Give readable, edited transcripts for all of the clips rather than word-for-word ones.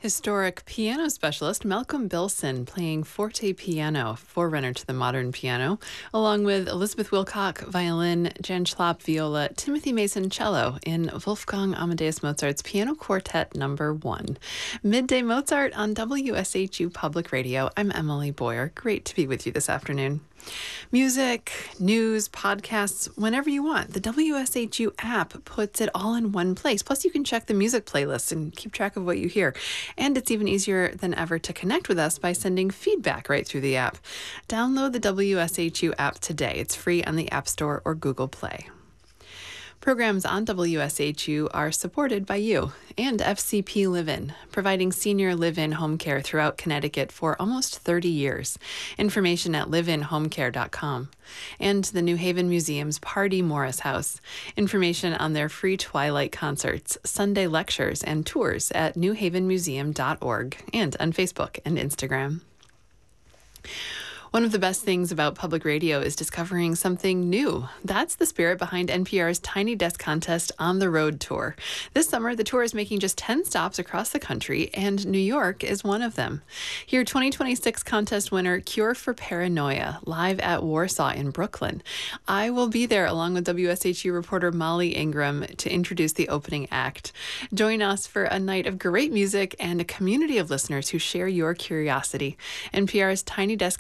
Historic piano specialist Malcolm Bilson playing forte piano, forerunner to the modern piano, along with Elizabeth Wilcock, violin, Jan Schlapp, viola, Timothy Mason, cello, in Wolfgang Amadeus Mozart's Piano Quartet No. 1. Midday Mozart on WSHU Public Radio. I'm Emily Boyer. Great to be with you this afternoon. Music, news, podcasts, whenever you want. The WSHU app puts it all in one place. Plus, you can check the music playlists and keep track of what you hear. And it's even easier than ever to connect with us by sending feedback right through the app. Download the WSHU app today. It's free on the App Store or Google Play. Programs on WSHU are supported by you and FCP Live-In, providing senior live-in home care throughout Connecticut for almost 30 years. Information at liveinhomecare.com. And the New Haven Museum's Pardee Morris House. Information on their free Twilight concerts, Sunday lectures, and tours at newhavenmuseum.org and on Facebook and Instagram. One of the best things about public radio is discovering something new. That's the spirit behind NPR's Tiny Desk Contest On the Road tour. This summer, the tour is making just 10 stops across the country, and New York is one of them. Hear 2026 contest winner Cure for Paranoia live at Warsaw in Brooklyn. I will be there along with WSHU reporter Molly Ingram to introduce the opening act. Join us for a night of great music and a community of listeners who share your curiosity. NPR's Tiny Desk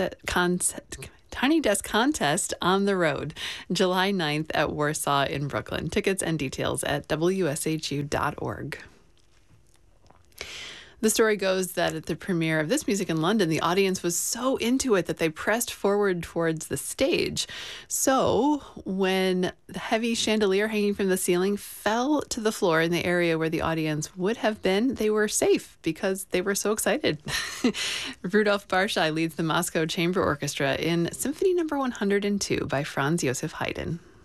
Contest on the Road, July 9th at Warsaw in Brooklyn. Tickets and details at wshu.org. The story goes that at the premiere of this music in London, the audience was so into it that they pressed forward towards the stage. So when the heavy chandelier hanging from the ceiling fell to the floor in the area where the audience would have been, they were safe because they were so excited. Rudolf Barshai leads the Moscow Chamber Orchestra in Symphony No. 102 by Franz Joseph Haydn.